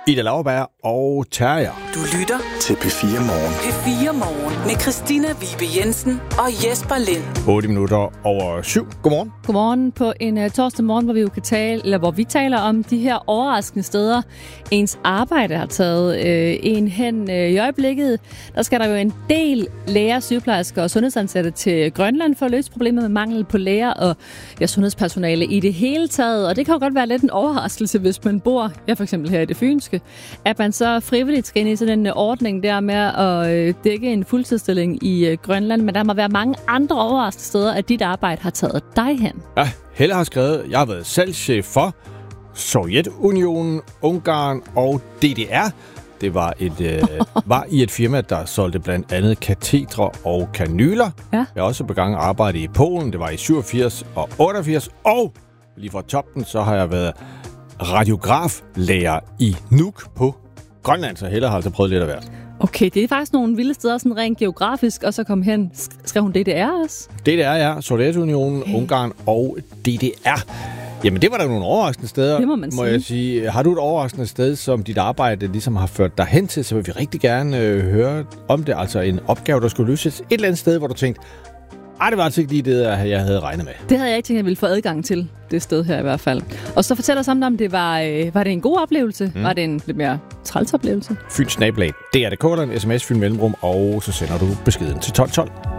Ida Lauerberg og Terje. Du lytter til P4 Morgen. P4 Morgen med Christina Vibe Jensen og Jesper Lind. 8 minutter over 7. Godmorgen. Godmorgen på en torsdag morgen, hvor vi jo kan tale, eller hvor vi taler om de her overraskende steder, ens arbejde har taget en hen i øjeblikket. Der skal der jo en del læger, sygeplejersker og sundhedsansatte til Grønland for at løse problemet med mangel på læger og sundhedspersonale i det hele taget. Og det kan jo godt være lidt en overraskelse, hvis man bor, for eksempel her i det fynske, at man så frivilligt skal ind i sådan en ordning der med at dække en fuldtidsstilling i Grønland. Men der må være mange andre overraskende steder, at dit arbejde har taget dig hen. Ja, Helle har skrevet, jeg har været salgschef for Sovjetunionen, Ungarn og DDR. Det var i et firma, der solgte blandt andet katetre og kanyler. Ja. Jeg har også begangen arbejde i Polen. Det var i 87 og 88. Og lige fra toppen, så har jeg været radiograflærer i Nuuk på Grønland. Så Helle har altså prøvet lidt af hvert. Okay, det er faktisk nogle vilde steder, sådan rent geografisk, og så kom hen. Skrev hun DDR også? DDR, ja. Sovjetunionen, Ungarn og DDR. Jamen, det var der nogle overraskende steder, det må jeg sige. Har du et overraskende sted, som dit arbejde ligesom har ført dig hen til, så vil vi rigtig gerne høre om det. Altså en opgave, der skulle løses et eller andet sted, hvor du tænkte, det var altså ikke lige det, jeg havde regnet med. Det havde jeg ikke tænkt, at jeg ville få adgang til, det sted her i hvert fald. Og så fortæl os om det var det en god oplevelse? Var det en lidt mere træls oplevelse? Fyns Nabelag. Det er det. En sms, Fyn Mellemrum, og så sender du beskeden til 1212.